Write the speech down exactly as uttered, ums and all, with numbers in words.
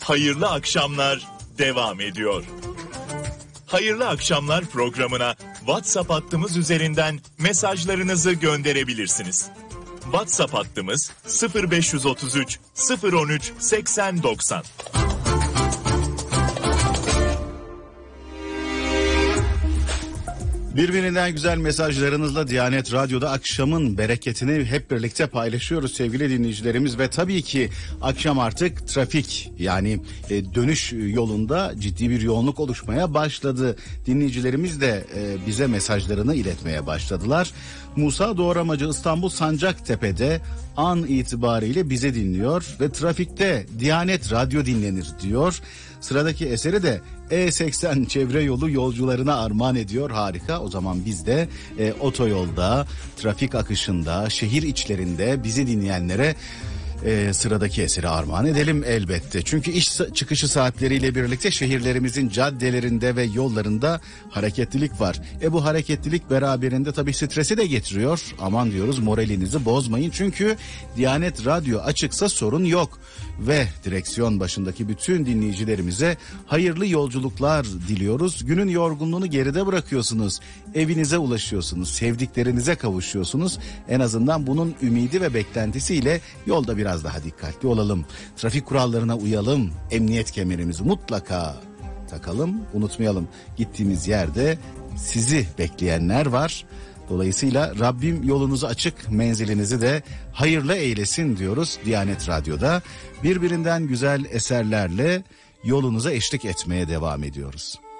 Hayırlı akşamlar devam ediyor. Hayırlı akşamlar programına WhatsApp hattımız üzerinden mesajlarınızı gönderebilirsiniz. WhatsApp hattımız sıfır beş otuz üç sıfır on üç seksen doksan. Birbirinden güzel mesajlarınızla Diyanet Radyo'da akşamın bereketini hep birlikte paylaşıyoruz sevgili dinleyicilerimiz ve tabii ki akşam artık trafik yani e, dönüş yolunda ciddi bir yoğunluk oluşmaya başladı. Dinleyicilerimiz de e, bize mesajlarını iletmeye başladılar. Musa Doğramacı İstanbul Sancaktepe'de an itibariyle bize dinliyor ve trafikte Diyanet Radyo dinlenir diyor. Sıradaki eseri de E seksen çevre yolu yolcularına armağan ediyor. Harika. O zaman biz de e, otoyolda, trafik akışında, şehir içlerinde bizi dinleyenlere e, sıradaki eseri armağan edelim elbette. Çünkü iş çıkışı saatleriyle birlikte şehirlerimizin caddelerinde ve yollarında hareketlilik var. E bu hareketlilik beraberinde tabii stresi de getiriyor. Aman diyoruz, moralinizi bozmayın. Çünkü Diyanet Radyo açıksa sorun yok. Ve direksiyon başındaki bütün dinleyicilerimize hayırlı yolculuklar diliyoruz. Günün yorgunluğunu geride bırakıyorsunuz. Evinize ulaşıyorsunuz. Sevdiklerinize kavuşuyorsunuz. En azından bunun ümidi ve beklentisiyle yolda biraz daha dikkatli olalım. Trafik kurallarına uyalım. Emniyet kemerimizi mutlaka takalım. Unutmayalım. Gittiğimiz yerde sizi bekleyenler var. Dolayısıyla Rabbim yolunuzu açık, menzilinizi de hayırlı eylesin diyoruz Diyanet Radyo'da. Birbirinden güzel eserlerle yolunuza eşlik etmeye devam ediyoruz.